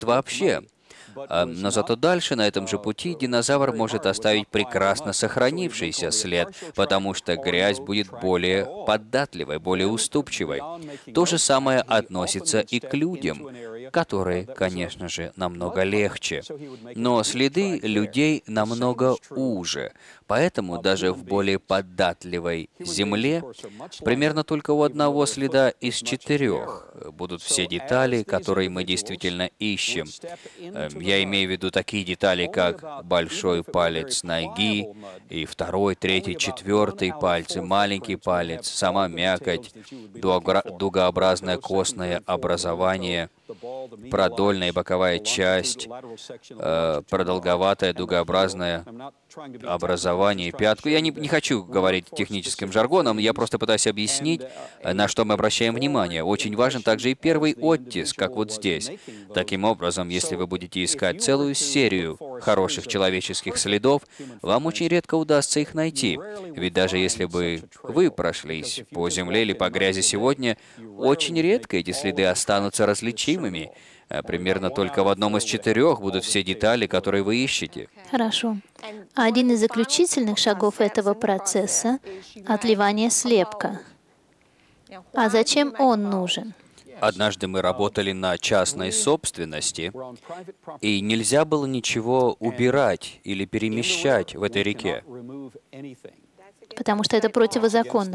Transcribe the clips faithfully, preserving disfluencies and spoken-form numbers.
вообще. А, Но зато дальше, на этом же пути, динозавр может оставить прекрасно сохранившийся след, потому что грязь будет более податливой, более уступчивой. То же самое относится и к людям, которые, конечно же, намного легче. Но следы людей намного уже. Поэтому даже в более податливой земле примерно только у одного следа из четырех будут все детали, которые мы действительно ищем. Эм, Я имею в виду такие детали, как большой палец ноги, и второй, третий, четвертый пальцы, маленький палец, сама мякоть, дугра- дугообразное костное образование, продольная и боковая часть, э, продолговатое дугообразное образование, пятку. Я не, не хочу говорить техническим жаргоном, я просто пытаюсь объяснить, э, на что мы обращаем внимание. Очень важен также и первый оттиск, как вот здесь. Таким образом, если вы будете искать целую серию хороших человеческих следов, вам очень редко удастся их найти. Ведь даже если бы вы прошлись по земле или по грязи сегодня, очень редко эти следы останутся различимыми. А Примерно только в одном из четырех будут все детали, которые вы ищете. Хорошо. Один из заключительных шагов этого процесса — отливание слепка. А зачем он нужен? Однажды мы работали на частной собственности, и нельзя было ничего убирать или перемещать в этой реке. Потому что это противозаконно.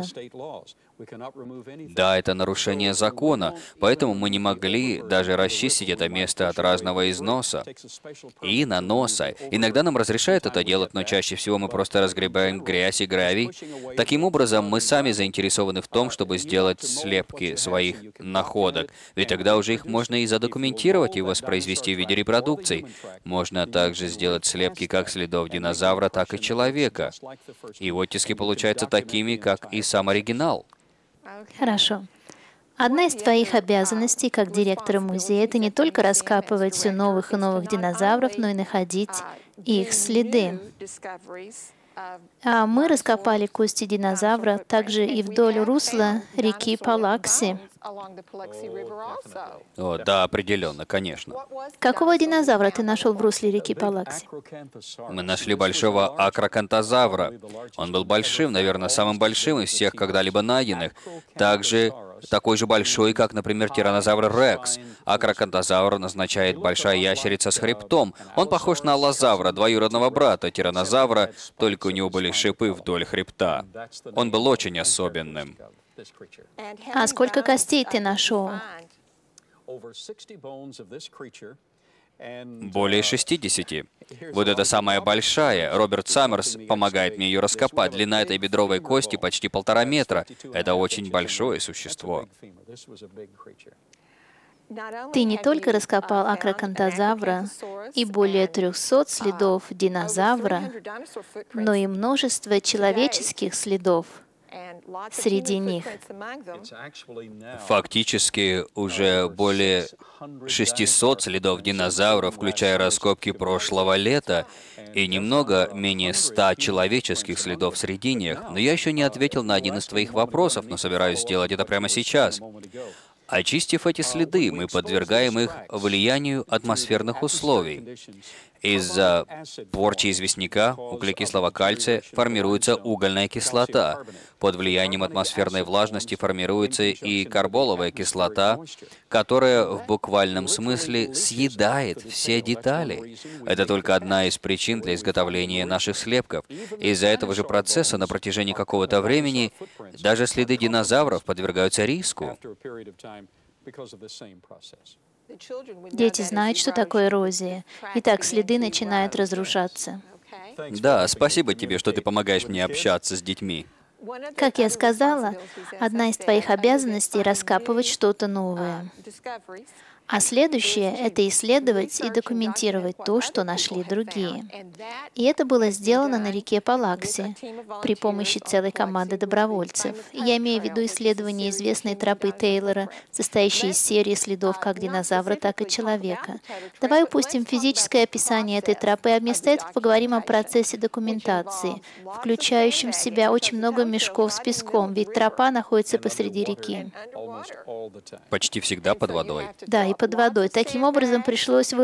Да, это нарушение закона, поэтому мы не могли даже расчистить это место от разного износа и наноса. Иногда нам разрешают это делать, но чаще всего мы просто разгребаем грязь и гравий. Таким образом, мы сами заинтересованы в том, чтобы сделать слепки своих находок, ведь тогда уже их можно и задокументировать и воспроизвести в виде репродукций. Можно также сделать слепки как следов динозавра, так и человека. И оттиски получаются такими, как и сам оригинал. Хорошо. Одна из твоих обязанностей как директора музея — это не только раскапывать все новых и новых динозавров, но и находить их следы. А мы раскопали кости динозавра также и вдоль русла реки Палакси. О, да, определенно, конечно. Какого динозавра ты нашел в русле реки Палакси? Мы нашли большого акрокантозавра. Он был большим, наверное, самым большим из всех когда-либо найденных. Также такой же большой, как, например, тираннозавр Рекс. Акрокантозавр означает «большая ящерица с хребтом». Он похож на аллозавра, двоюродного брата тираннозавра, только у него были шипы вдоль хребта. Он был очень особенным. А сколько костей ты нашел? Более шестидесяти. Вот это самая большая. Роберт Саммерс помогает мне ее раскопать. Длина этой бедровой кости почти полтора метра. Это очень большое существо. Ты не только раскопал акрокантозавра и более трехсот следов динозавра, но и множество человеческих следов среди них. Фактически уже более шестисот следов динозавров, включая раскопки прошлого лета, и немного менее ста человеческих следов среди них. Но я еще не ответил на один из твоих вопросов, но собираюсь сделать это прямо сейчас. Очистив эти следы, мы подвергаем их влиянию атмосферных условий. Из-за порчи известняка, углекислого кальция, формируется угольная кислота. Под влиянием атмосферной влажности формируется и карболовая кислота, которая в буквальном смысле съедает все детали. Это только одна из причин для изготовления наших слепков. Из-за этого же процесса на протяжении какого-то времени даже следы динозавров подвергаются риску. Дети знают, что такое эрозия. Итак, следы начинают разрушаться. Да, спасибо тебе, что ты помогаешь мне общаться с детьми. Как я сказала, одна из твоих обязанностей — раскапывать что-то новое. А следующее — это исследовать и документировать то, что нашли другие. И это было сделано на реке Палакси при помощи целой команды добровольцев. Я имею в виду исследование известной тропы Тейлора, состоящей из серии следов как динозавра, так и человека. Давай упустим физическое описание этой тропы, а вместо этого поговорим о процессе документации, включающем в себя очень много мешков с песком, ведь тропа находится посреди реки. Почти всегда под водой. Да, и под водой. Таким образом, пришлось вы